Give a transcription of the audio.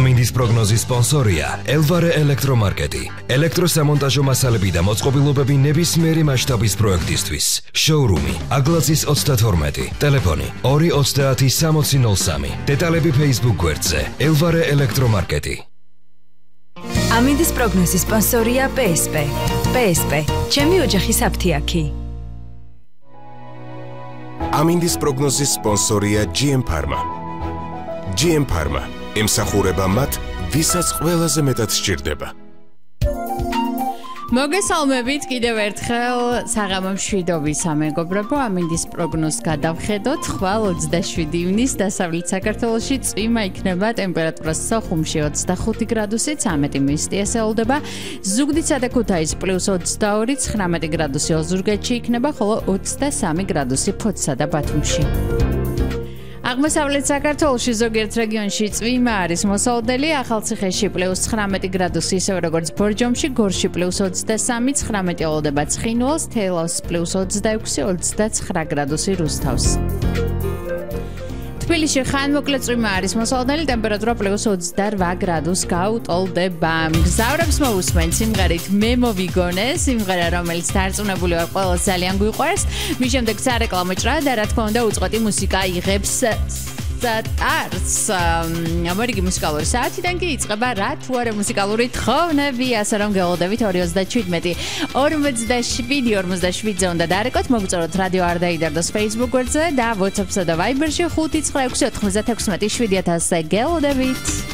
ამინდის პროგნოზის სპონსორია ელვარე ელექტრომარკეტი. ელექტროსამონტაჟო მასალები და მოწყობილობები ნებისმიერი მასშტაბის პროექტისთვის. შოურუმი აგლაძის 32, ტელეფონი 230 დეტალები Facebook გვერდზე ელვარე ელექტრომარკეტი. ამინდის პროგნოზის სპონსორია PSP. PSP, ჩემი ოჯახის აფთიაქი. ამინდის პროგნოზის სპონსორია GM Pharma. GM Pharma ემსახურება მათ, ვისაც ყველაზე მეტად სჭირდება. მოგესალმებით კიდევ ერთხელ საღამო მშვიდობის სამეგობრებო, ამინდის პროგნოზს გადავხედოთ. ხვალ 27 ივნის დასავლეთ საქართველოში წვიმა იქნება, ტემპერატურა სოხუმში 25 გრადუსი, 13 მისტი ესეულდება. ზუგდიდსა და ქუთაისში +22, 19 გრადუსი ოზურგეთში იქნება, ხოლო 23 გრადუსი ფოთსა და ბათუმში. აღმოსავლეთ საქართველოში ზოგიერთ რეგიონში წვიმა არის მოსალოდნელი, ახალციხეში +19 გრადუსი, ისევე როგორც ბორჯომში, გორში +23, 19 ელოდება ცხინვალს, თელავს +26, 29 გრადუსი რუსთავს. თბილისში ხანმოკლე წვიმა არის მოსალოდნელი, ტემპერატურა +28 გრადუსს გაუტოლდება. მგზავრებს მოусმენ სიმღერით მე მოვიგონე, სიმღერა რომელიც დარწმუნებული ვარ ყველას ძალიან გვიყვარს. მის შემდეგ სარეკლამო ჭრა და რა თქმა უნდა უწყოტი მუსიკა იღებს სტარტს. ამერიკი მუსიკალური საათიდან კი იწყება რა თუ არა მუსიკალური თხოვნები, ასე რომ გელოდებით 2:37 47-ზე უნდა დარეკოთ, მოგწოროთ რადიო არდაიდარდოს Facebook გვერდზე და WhatsApp-სა და Viber-ში 596 96 7000-ზე გელოდებით.